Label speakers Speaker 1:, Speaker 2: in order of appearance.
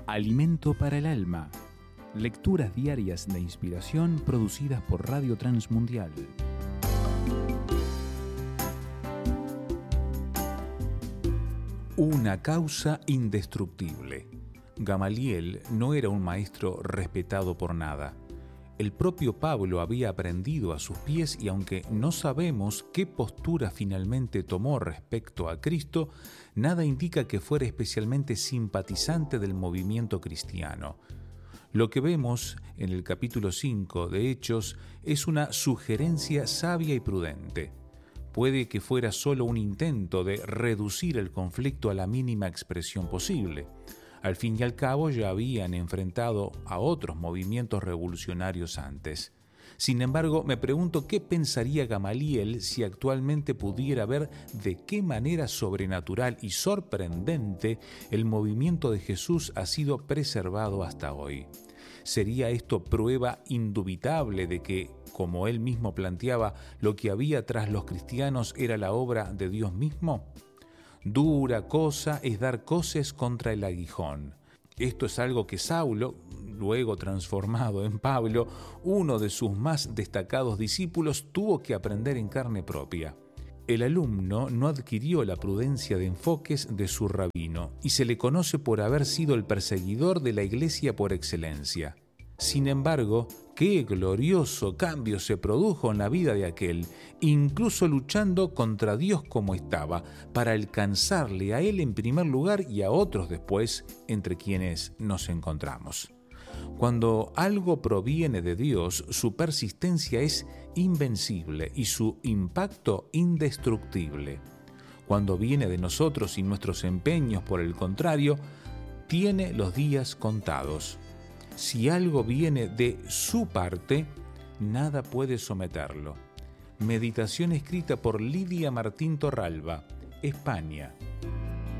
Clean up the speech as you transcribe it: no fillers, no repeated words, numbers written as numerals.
Speaker 1: Alimento para el alma. Lecturas diarias de inspiración producidas por Radio Transmundial. Una causa indestructible. Gamaliel no era un maestro respetado por nada. El propio Pablo había aprendido a sus pies y aunque no sabemos qué postura finalmente tomó respecto a Cristo, nada indica que fuera especialmente simpatizante del movimiento cristiano. Lo que vemos en el capítulo 5 de Hechos es una sugerencia sabia y prudente. Puede que fuera solo un intento de reducir el conflicto a la mínima expresión posible. Al fin y al cabo ya habían enfrentado a otros movimientos revolucionarios antes. Sin embargo, me pregunto qué pensaría Gamaliel si actualmente pudiera ver de qué manera sobrenatural y sorprendente el movimiento de Jesús ha sido preservado hasta hoy. ¿Sería esto prueba indubitable de que, como él mismo planteaba, lo que había tras los cristianos era la obra de Dios mismo? Dura cosa es dar coces contra el aguijón. Esto es algo que Saulo, luego transformado en Pablo, uno de sus más destacados discípulos, tuvo que aprender en carne propia. El alumno no adquirió la prudencia de enfoques de su rabino y se le conoce por haber sido el perseguidor de la iglesia por excelencia. Sin embargo, qué glorioso cambio se produjo en la vida de aquel, incluso luchando contra Dios como estaba, para alcanzarle a él en primer lugar y a otros después, entre quienes nos encontramos. Cuando algo proviene de Dios, su persistencia es invencible y su impacto indestructible. Cuando viene de nosotros y nuestros empeños, por el contrario, tiene los días contados. Si algo viene de su parte, nada puede someterlo. Meditación escrita por Lidia Martín Torralba, España.